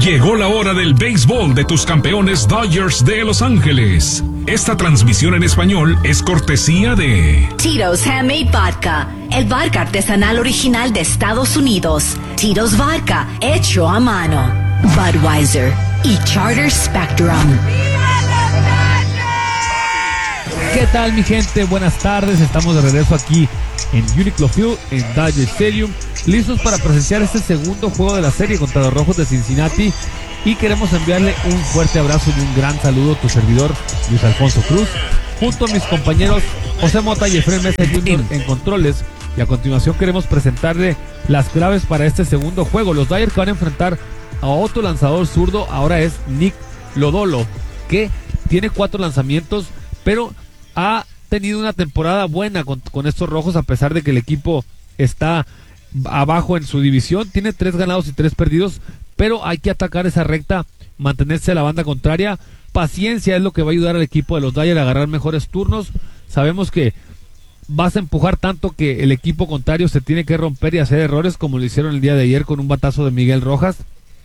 Llegó la hora del béisbol de tus campeones Dodgers de Los Ángeles. Esta transmisión en español es cortesía de Tito's Handmade Vodka, el vodka artesanal original de Estados Unidos. Tito's Vodka, hecho a mano. Budweiser y Charter Spectrum. ¿Qué tal, mi gente? Buenas tardes. Estamos de regreso aquí en Uniqlo Field, en Dodger Stadium, listos para presenciar este segundo juego de la serie contra los Rojos de Cincinnati. Y queremos enviarle un fuerte abrazo y un gran saludo a tu servidor, Luis Alfonso Cruz, junto a mis compañeros José Mota y Efraín Mesa Jr. en controles. Y a continuación queremos presentarle las claves para este segundo juego. Los Dodgers que van a enfrentar a otro lanzador zurdo, ahora es Nick Lodolo, que tiene 4 lanzamientos, pero ha tenido una temporada buena con estos Rojos, a pesar de que el equipo está abajo en su división. Tiene 3 ganados y 3 perdidos, pero hay que atacar esa recta, mantenerse a la banda contraria. Paciencia es lo que va a ayudar al equipo de los Dodgers a agarrar mejores turnos. Sabemos que vas a empujar tanto que el equipo contrario se tiene que romper y hacer errores, como lo hicieron el día de ayer con un batazo de Miguel Rojas.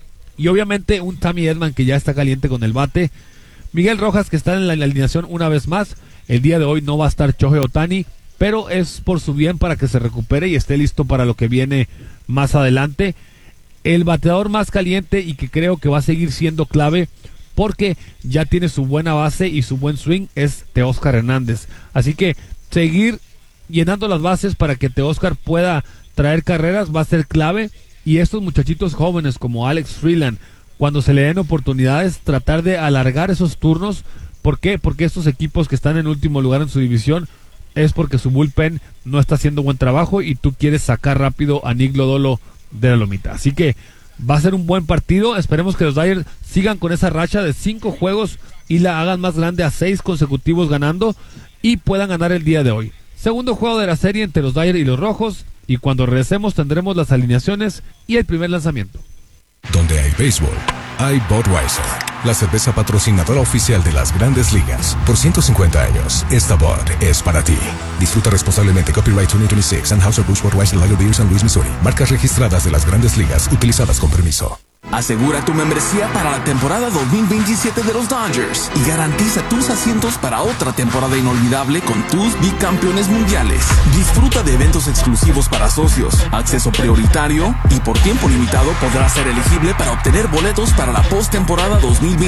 Y obviamente un Tommy Edman que ya está caliente con el bate. Miguel Rojas, que está en la alineación una vez más. El día de hoy no va a estar Shohei Ohtani, pero es por su bien, para que se recupere y esté listo para lo que viene más adelante. El bateador más caliente y que creo que va a seguir siendo clave, porque ya tiene su buena base y su buen swing, es Teóscar Hernández. Así que seguir llenando las bases para que Teóscar pueda traer carreras va a ser clave. Y estos muchachitos jóvenes como Alex Freeland, cuando se le den oportunidades, tratar de alargar esos turnos. ¿Por qué? Porque estos equipos que están en último lugar en su división es porque su bullpen no está haciendo buen trabajo y tú quieres sacar rápido a Nick Lodolo de la lomita. Así que va a ser un buen partido. Esperemos que los Dodgers sigan con esa racha de 5 juegos y la hagan más grande a 6 consecutivos ganando y puedan ganar el día de hoy. Segundo juego de la serie entre los Dodgers y los Rojos, y cuando regresemos tendremos las alineaciones y el primer lanzamiento. Donde hay béisbol, hay Budweiser, la cerveza patrocinadora oficial de las Grandes Ligas. Por 150 años, esta Bud es para ti. Disfruta responsablemente. Copyright 2026, Anheuser-Busch Budweiser Lager Beer, San Luis, Missouri. Marcas registradas de las Grandes Ligas, utilizadas con permiso. Asegura tu membresía para la temporada 2027 de los Dodgers y garantiza tus asientos para otra temporada inolvidable con tus bicampeones mundiales. Disfruta de eventos exclusivos para socios, acceso prioritario y por tiempo limitado podrás ser elegible para obtener boletos para la postemporada 2027.